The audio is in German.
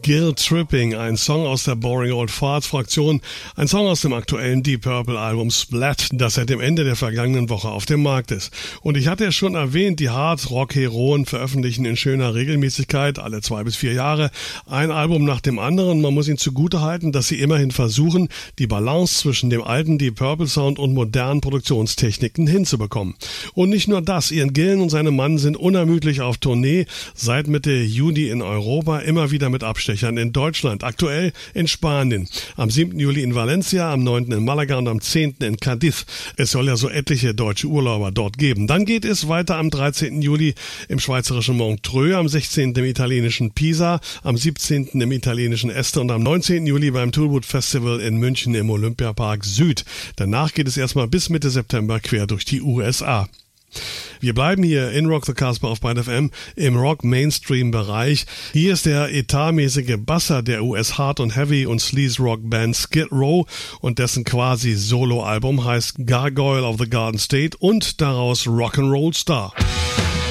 Guilt Tripping, ein Song aus der Boring Old Farts Fraktion, ein Song aus dem aktuellen Deep Purple Album Splat, das seit dem Ende der vergangenen Woche auf dem Markt ist. Und ich hatte ja schon erwähnt, die Hard-Rock-Heroen veröffentlichen in schöner Regelmäßigkeit, alle 2 bis 4 Jahre, ein Album nach dem anderen. Man muss ihnen zugutehalten, dass sie immerhin versuchen, die Balance zwischen dem alten Deep Purple Sound und modernen Produktionstechniken hinzubekommen. Und nicht nur das, Ian Gillan und seine Mann sind unermüdlich auf Tournee, seit Mitte Juni in Europa, immer wieder mit Abstechern in Deutschland, aktuell in Spanien, am 7. Juli in Valencia, am 9. in Malaga und am 10. in Cadiz. Es soll ja so etliche deutsche Urlauber dort geben. Dann geht es weiter am 13. Juli im schweizerischen Montreux, am 16. im italienischen Pisa, am 17. im italienischen Este und am 19. Juli beim Toolwood Festival in München im Olympiapark Süd. Danach geht es erstmal bis Mitte September quer durch die USA. Wir bleiben hier in Rock the Casbah auf Byte FM im Rock-Mainstream-Bereich. Hier ist der etatmäßige Basser der US-Hard- und Heavy- und Sleaze-Rock-Band Skid Row und dessen quasi Solo-Album heißt Gargoyle of the Garden State und daraus Rock'n'Roll Star.